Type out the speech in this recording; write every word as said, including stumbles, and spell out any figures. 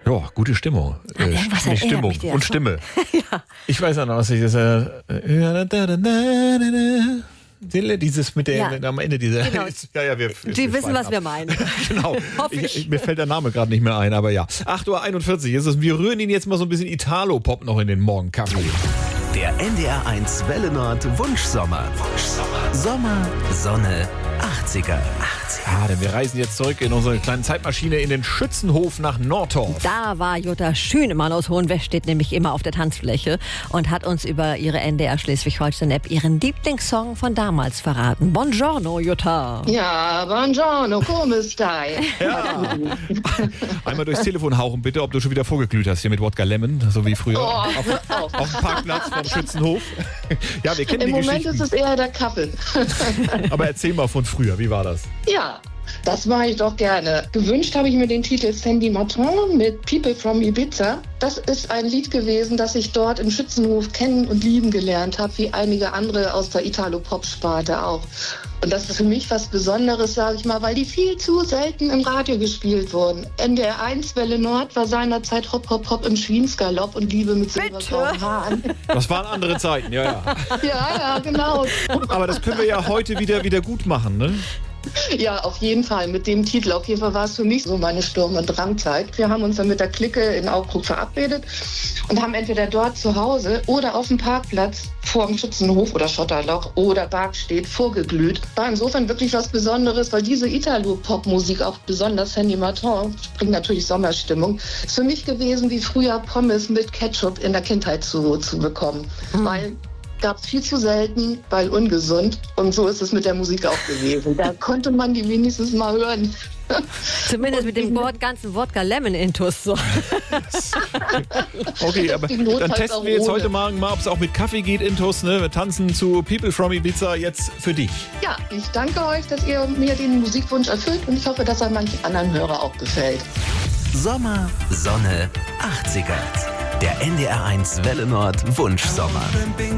Ja, gute Stimmung. An Äh, irgendwas nicht erinnert Stimmung mich der und Song. Stimme. Ja. Ich weiß ja noch, was ich das. Äh, dieses mit der Ja. am Ende dieser. Genau. Ja, ja, wir, Sie wir wissen, schweifen was ab. wir meinen. Genau. Hoffe Ich, ich. ich, mir fällt der Name gerade nicht mehr ein, aber ja. acht Uhr einundvierzig ist es. Wir rühren ihn jetzt mal so ein bisschen Italo-Pop noch in den Morgenkaffee. Der N D R eins Welle Nord Wunschsommer. Wunschsommer. Sommer, Sonne, achtziger. achtziger. Ja, denn wir reisen jetzt zurück in unsere kleine Zeitmaschine in den Schützenhof nach Nordorf. Da war Jutta Schünemann aus Hohenwestedt nämlich immer auf der Tanzfläche und hat uns über ihre N D R Schleswig-Holstein-App ihren Lieblingssong von damals verraten. Buongiorno, Jutta. Ja, buongiorno, come stai? Ja. Einmal durchs Telefon hauchen bitte, ob du schon wieder vorgeglüht hast hier mit Wodka Lemon, so wie früher. Oh, auf, hör auf. auf dem Parkplatz vom Schützenhof. Ja, wir kennen Im die Moment Geschichten. ist es eher der Kaffee. Aber erzähl mal von früher, wie war das? Ja, das mache ich doch gerne. Gewünscht habe ich mir den Titel Sandy Martin mit People from Ibiza. Das ist ein Lied gewesen, das ich dort im Schützenhof kennen und lieben gelernt habe, wie einige andere aus der Italo-Pop-Sparte auch. Und das ist für mich was Besonderes, sage ich mal, weil die viel zu selten im Radio gespielt wurden. N D R eins Welle Nord war seinerzeit Hop Hop Hop im Schwiensgalopp und Liebe mit silbergrauen Haaren. Das waren andere Zeiten, ja, ja. Ja, ja, genau. Aber das können wir ja heute wieder, wieder gut machen, ne? Ja, auf jeden Fall mit dem Titel. Auf jeden Fall war es für mich so meine Sturm- und Drangzeit. Wir haben uns dann mit der Clique in Augsburg verabredet und haben entweder dort zu Hause oder auf dem Parkplatz vor dem Schützenhof oder Schotterloch oder Bargstedt vorgeglüht. War insofern wirklich was Besonderes, weil diese Italo-Pop-Musik, auch besonders Sandy Martin, bringt natürlich Sommerstimmung. Ist für mich gewesen, wie früher Pommes mit Ketchup in der Kindheit zu, zu bekommen. Mhm. Weil gab es viel zu selten, weil ungesund. Und so ist es mit der Musik auch gewesen. Da konnte man die wenigstens mal hören. Zumindest mit dem Wort, ganzen Wodka Lemon Intus. So. Okay, aber dann testen wir jetzt heute Morgen mal, ob es auch mit Kaffee geht, Intus. Ne? Wir tanzen zu People from Ibiza jetzt für dich. Ja, ich danke euch, dass ihr mir den Musikwunsch erfüllt und ich hoffe, dass er manchen anderen Hörer auch gefällt. Sommer, Sonne, achtziger. Der N D R eins Welle Nord Wunschsommer.